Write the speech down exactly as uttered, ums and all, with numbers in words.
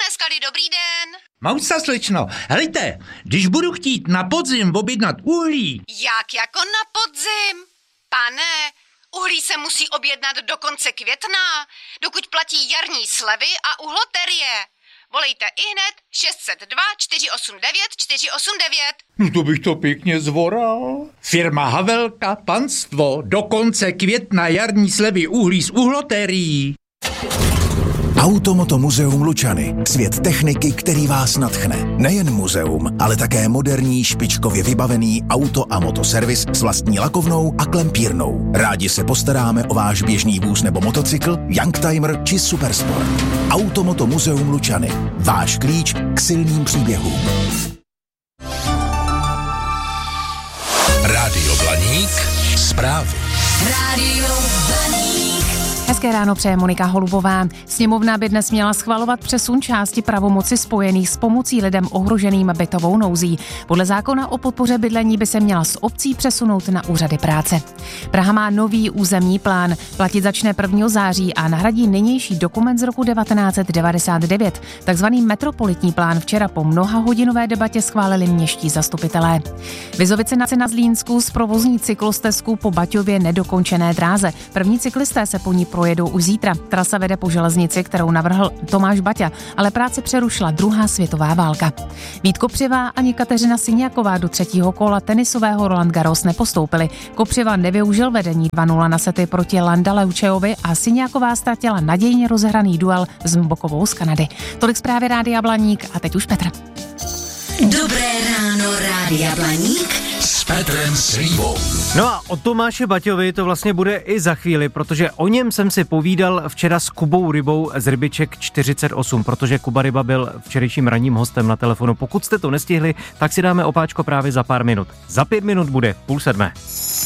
Skali, dobrý den. Mausa, slečno, helejte, když budu chtít na podzim objednat uhlí. Jak jako na podzim? Pane, uhlí se musí objednat do konce května, dokud platí jarní slevy a uhloterie. Volejte ihned šest set dva čtyři osm devět čtyři osm devět. No to bych to pěkně zvoral. Firma Havelka, panstvo, do konce května jarní slevy uhlí z uhlotérií. Automoto muzeum Lučany. Svět techniky, který vás nadchne. Nejen muzeum, ale také moderní, špičkově vybavený auto a motoservis s vlastní lakovnou a klempírnou. Rádi se postaráme o váš běžný vůz nebo motocykl, youngtimer či supersport. Automoto muzeum Lučany. Váš klíč k silným příběhům. Rádio Blaník. Zprávy. Rádio Blaník. Hezké ráno přeje Monika Holubová. Sněmovna by dnes měla schvalovat přesun části pravomoci spojených s pomocí lidem ohroženým bytovou nouzí. Podle zákona o podpoře bydlení by se měla z obcí přesunout na úřady práce. Praha má nový územní plán. Platit začne prvního září a nahradí nynější dokument z roku devatenáct set devadesát devět. Takzvaný metropolitní plán včera po mnohahodinové debatě schválili městští zastupitelé. Vizovice na Zlínsku zprovozní cyklostezku po Baťově nedokončené dráze. První cyklisté se po ní projedou už zítra. Trasa vede po železnici, kterou navrhl Tomáš Baťa, ale práci přerušila druhá světová válka. Vít Kopřiva ani Kateřina Syniaková do třetího kola tenisového Roland Garros nepostoupili. Kopřiva nevyužil vedení dva nula na sety proti Landaleučejovi a Syniaková ztratila nadějně rozehraný duel s Mbokovou z Kanady. Tolik zprávy Rádia Blaník a teď už Petr. Dobré ráno, Rádia Blaník S Petrem Slívou. No a o Tomáše Baťovi to vlastně bude i za chvíli, protože o něm jsem si povídal včera s Kubou Rybou z Rybiček čtyřicet osm, protože Kuba Ryba byl včerejším ranním hostem na telefonu. Pokud jste to nestihli, tak si dáme opáčko právě za pár minut. Za pět minut bude půl sedmé.